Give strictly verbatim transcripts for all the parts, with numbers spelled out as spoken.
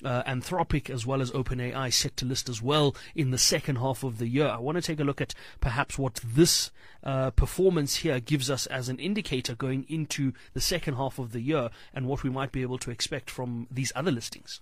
uh, Anthropic as well as OpenAI set to list as well in the second half of the year. I want to take a look at perhaps what this uh, performance here gives us as an indicator going into the second half of the year and what we might be able to expect from these other listings.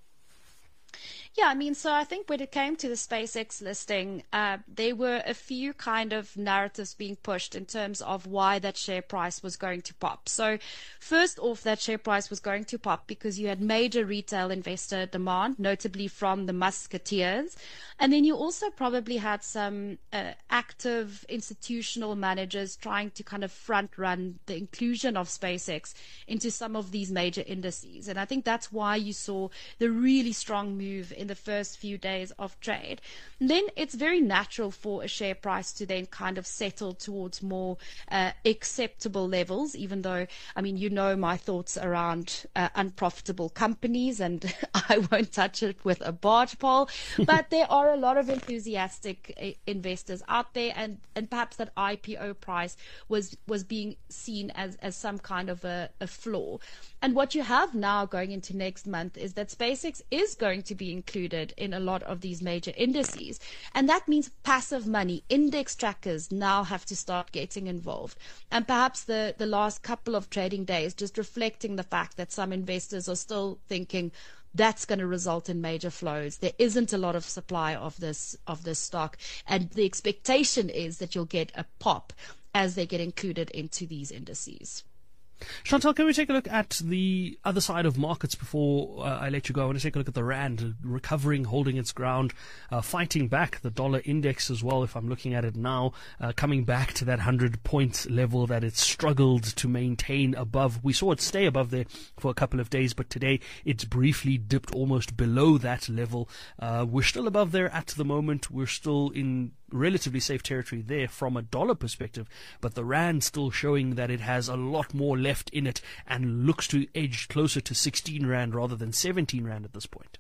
Yeah, I mean, so I think when it came to the SpaceX listing, uh, there were a few kind of narratives being pushed in terms of why that share price was going to pop. So first off, that share price was going to pop because you had major retail investor demand, notably from the Musketeers. And then you also probably had some uh, active institutional managers trying to kind of front run the inclusion of SpaceX into some of these major indices. And I think that's why you saw the really strong move in the first few days of trade. And then it's very natural for a share price to then kind of settle towards more uh, acceptable levels, even though, I mean, you know my thoughts around uh, unprofitable companies, and I won't touch it with a barge pole, but there are a lot of enthusiastic uh, investors out there, and, and perhaps that I P O price was, was being seen as, as some kind of a, a flaw. And what you have now going into next month is that SpaceX is going to be included in a lot of these major indices. And that means passive money, index trackers now have to start getting involved. And perhaps the, the last couple of trading days just reflecting the fact that some investors are still thinking that's going to result in major flows. There isn't a lot of supply of this of this stock, and the expectation is that you'll get a pop as they get included into these indices. Chantal, can we take a look at the other side of markets before uh, I let you go? I want to take a look at the rand, recovering, holding its ground, uh, fighting back. The dollar index as well, if I'm looking at it now, uh, coming back to that one hundred point level that it struggled to maintain above. We saw it stay above there for a couple of days, but today it's briefly dipped almost below that level. Uh, we're still above there at the moment. We're still in relatively safe territory there from a dollar perspective, but the rand still showing that it has a lot more left in it and looks to edge closer to sixteen rand rather than seventeen rand at this point.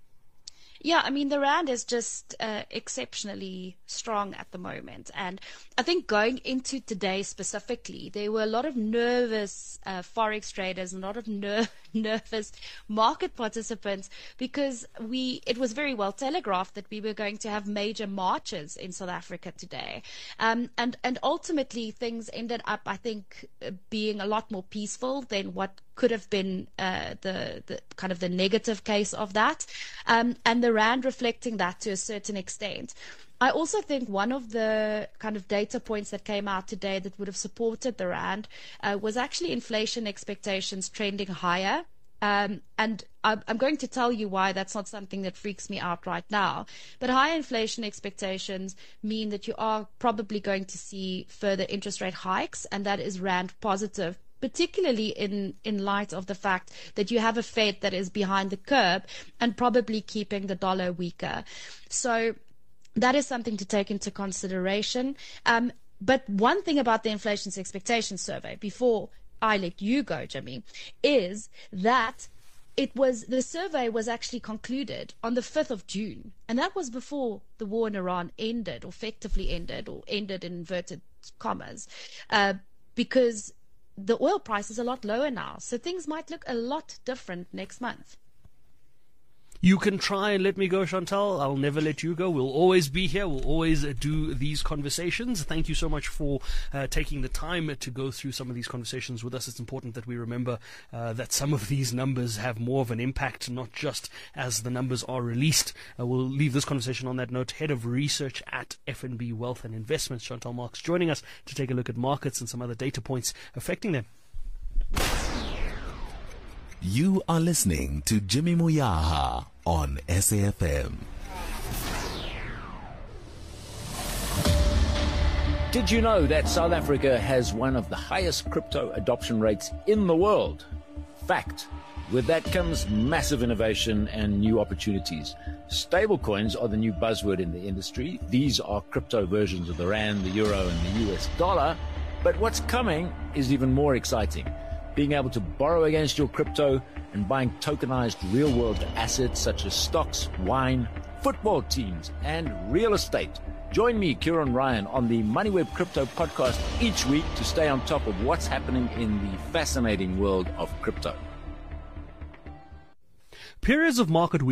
Yeah, I mean, the rand is just uh, exceptionally strong at the moment. And I think going into today specifically, there were a lot of nervous uh, Forex traders, a lot of ner- nervous market participants, because we it was very well telegraphed that we were going to have major marches in South Africa today. Um, and, and ultimately, things ended up, I think, being a lot more peaceful than what could have been uh, the, the kind of the negative case of that. Um, and the rand reflecting that to a certain extent. I also think one of the kind of data points that came out today that would have supported the rand uh, was actually inflation expectations trending higher. Um, and I'm going to tell you why that's not something that freaks me out right now. But high inflation expectations mean that you are probably going to see further interest rate hikes, and that is rand positive, particularly in, in light of the fact that you have a Fed that is behind the curve and probably keeping the dollar weaker. So that is something to take into consideration. Um, but one thing about the inflation expectations survey, before I let you go, Jimmy, is that it was the survey was actually concluded on the fifth of June, and that was before the war in Iran ended, or effectively ended, or ended in inverted commas, uh, because the oil price is a lot lower now, so things might look a lot different next month. You can try and let me go, Chantal. I'll never let you go. We'll always be here. We'll always uh, do these conversations. Thank you so much for uh, taking the time to go through some of these conversations with us. It's important that we remember uh, that some of these numbers have more of an impact, not just as the numbers are released. Uh, we'll leave this conversation on that note. Head of Research at F N B Wealth and Investments, Chantal Marx, joining us to take a look at markets and some other data points affecting them. You are listening to Jimmy Moyaha on S A F M. Did you know that South Africa has one of the highest crypto adoption rates in the world? Fact. With that comes massive innovation and new opportunities. Stablecoins are the new buzzword in the industry. These are crypto versions of the rand, the euro, and the U S dollar. But what's coming is even more exciting. Being able to borrow against your crypto and buying tokenized real-world assets such as stocks, wine, football teams, and real estate. Join me, Kieran Ryan, on the MoneyWeb Crypto podcast each week to stay on top of what's happening in the fascinating world of crypto. Periods of market